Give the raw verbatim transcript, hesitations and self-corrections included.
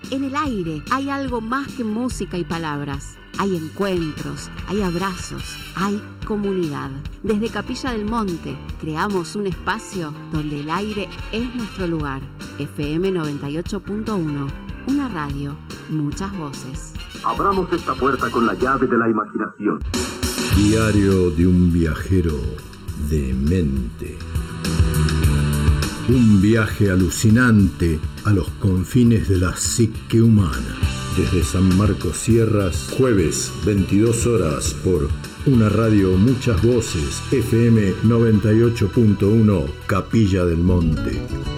En el aire hay algo más que música y palabras. Hay encuentros, hay abrazos, hay comunidad. Desde Capilla del Monte creamos un espacio donde el aire es nuestro lugar. F M noventa y ocho punto uno, una radio, muchas voces. Abramos esta puerta con la llave de la imaginación. Diario de un viajero demente. Un viaje alucinante a los confines de la psique humana. Desde San Marcos Sierras, jueves, veintidós horas, por una radio, muchas voces, F M noventa y ocho punto uno, Capilla del Monte.